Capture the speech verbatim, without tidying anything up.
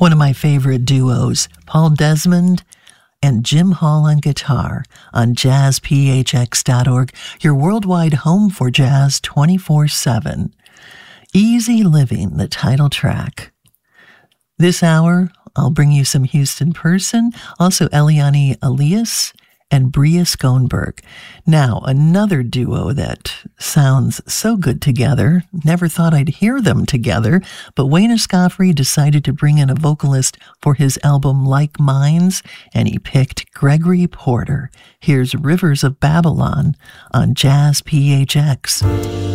One of my favorite duos, Paul Desmond and Jim Hall on guitar on jazz p h x dot org, your worldwide home for jazz twenty-four seven. Easy Living, the title track. This hour, I'll bring you some Houston Person, also Eliane Elias and Bria Schoenberg. Now, another duo that sounds so good together. Never thought I'd hear them together, but Wayne Escoffery decided to bring in a vocalist for his album Like Minds, and he picked Gregory Porter. Here's Rivers of Babylon on Jazz P H X.